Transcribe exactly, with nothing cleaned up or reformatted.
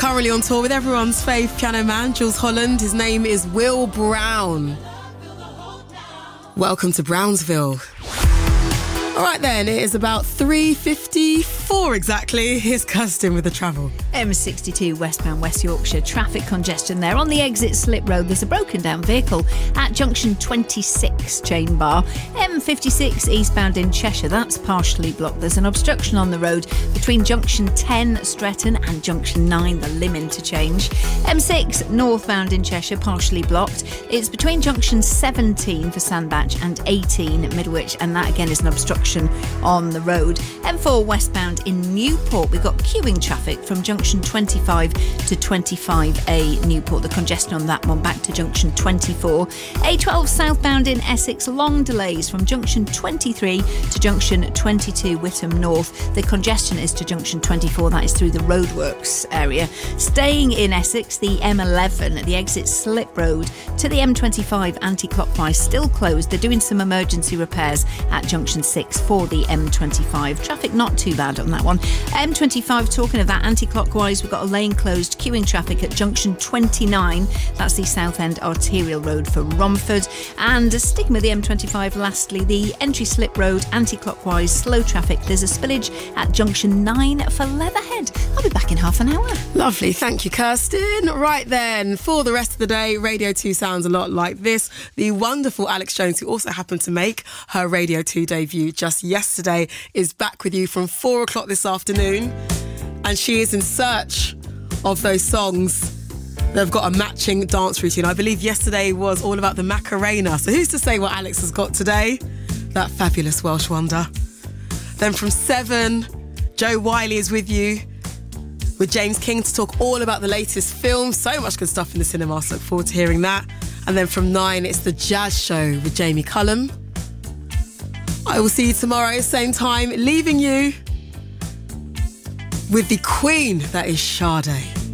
currently on tour with everyone's fave piano man, Jules Holland. His name is Will Brown. Welcome to Brownsville. All right then, it is about three fifty-four exactly. Here's Kirsten with the travel. M sixty-two westbound West Yorkshire, traffic congestion there. On the exit Slip Road, there's a broken down vehicle at junction twenty-six, Chain Bar. M fifty-six eastbound in Cheshire, that's partially blocked. There's an obstruction on the road between junction ten, Stretton, and junction nine, the Lim interchange. M six northbound in Cheshire, partially blocked. It's between junction seventeen for Sandbach and eighteen at Midwich, and that again is an obstruction on the road. M four westbound in Newport, we've got queuing traffic from junction twenty-five to twenty-five A Newport. The congestion on that one back to junction twenty-four. A twelve southbound in Essex, long delays from junction twenty-three to junction twenty-two Whittam North. The congestion is to junction twenty-four, that is through the roadworks area. Staying in Essex, the M eleven at the exit Slip Road to the M twenty-five anti-clockwise still closed. They're doing some emergency repairs at junction six for the M twenty-five. Traffic not too bad on that one. M twenty-five, talking of that anti-clockwise, we've got a lane closed, queuing traffic at junction twenty-nine. That's the Southend Arterial Road for Romford. And sticking with the M twenty-five, lastly, the entry Slip Road, anti-clockwise, slow traffic. There's a spillage at junction nine for Leatherhead. I'll be back in half an hour. Lovely, thank you, Kirsten. Right then, for the rest of the day, Radio two sounds a lot like this. The wonderful Alex Jones, who also happened to make her Radio two debut just yesterday, is back with you from four o'clock this afternoon, and she is in search of those songs that have got a matching dance routine. I believe yesterday was all about the Macarena, so who's to say what Alex has got today? That fabulous Welsh wonder. Then from seven, Joe Wiley is with you with James King to talk all about the latest film. So much good stuff in the cinema, so look forward to hearing that. And then from nine, it's the Jazz Show with Jamie Cullum. I will see you tomorrow, same time, leaving you with the queen that is Sade.